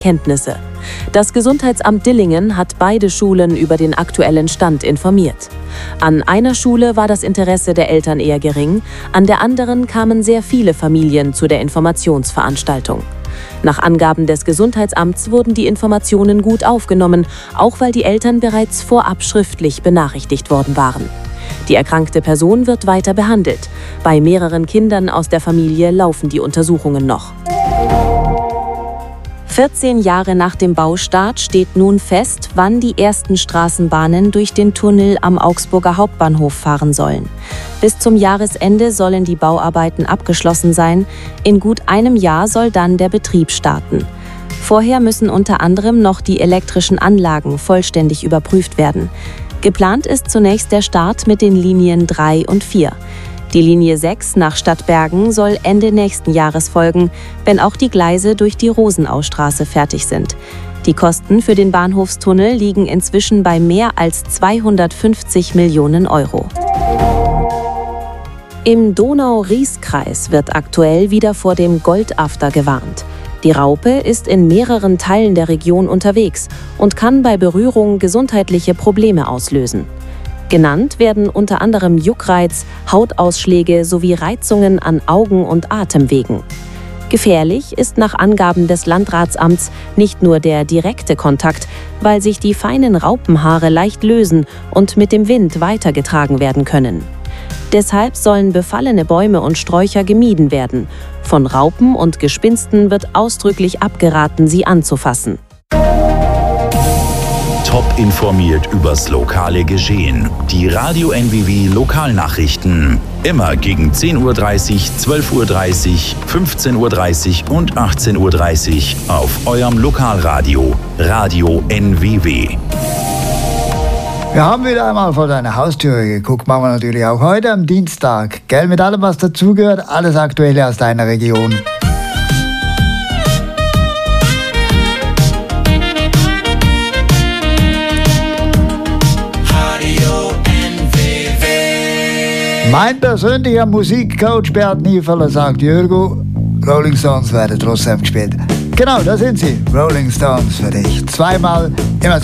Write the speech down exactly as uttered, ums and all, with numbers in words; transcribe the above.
Kenntnisse. Das Gesundheitsamt Dillingen hat beide Schulen über den aktuellen Stand informiert. An einer Schule war das Interesse der Eltern eher gering, an der anderen kamen sehr viele Familien zu der Informationsveranstaltung. Nach Angaben des Gesundheitsamts wurden die Informationen gut aufgenommen, auch weil die Eltern bereits vorab schriftlich benachrichtigt worden waren. Die erkrankte Person wird weiter behandelt. Bei mehreren Kindern aus der Familie laufen die Untersuchungen noch. vierzehn Jahre nach dem Baustart steht nun fest, wann die ersten Straßenbahnen durch den Tunnel am Augsburger Hauptbahnhof fahren sollen. Bis zum Jahresende sollen die Bauarbeiten abgeschlossen sein. In gut einem Jahr soll dann der Betrieb starten. Vorher müssen unter anderem noch die elektrischen Anlagen vollständig überprüft werden. Geplant ist zunächst der Start mit den Linien drei und vier. Die Linie sechs nach Stadtbergen soll Ende nächsten Jahres folgen, wenn auch die Gleise durch die Rosenaustraße fertig sind. Die Kosten für den Bahnhofstunnel liegen inzwischen bei mehr als zweihundertfünfzig Millionen Euro. Im Donau-Ries-Kreis wird aktuell wieder vor dem Goldafter gewarnt. Die Raupe ist in mehreren Teilen der Region unterwegs und kann bei Berührung gesundheitliche Probleme auslösen. Genannt werden unter anderem Juckreiz, Hautausschläge sowie Reizungen an Augen- und Atemwegen. Gefährlich ist nach Angaben des Landratsamts nicht nur der direkte Kontakt, weil sich die feinen Raupenhaare leicht lösen und mit dem Wind weitergetragen werden können. Deshalb sollen befallene Bäume und Sträucher gemieden werden. Von Raupen und Gespinsten wird ausdrücklich abgeraten, sie anzufassen. Top informiert übers lokale Geschehen. Die Radio N W W Lokalnachrichten. Immer gegen zehn Uhr dreißig, zwölf Uhr dreißig, fünfzehn Uhr dreißig und achtzehn Uhr dreißig auf eurem Lokalradio. Radio N W W. Wir haben wieder einmal vor deiner Haustür geguckt, machen wir natürlich auch heute am Dienstag. Gell, mit allem, was dazugehört, alles Aktuelle aus deiner Region. Mein persönlicher Musikcoach Bert Niefeler sagt, Jürgo, Rolling Stones werden trotzdem gespielt. Genau, da sind sie, Rolling Stones für dich. Zweimal, immer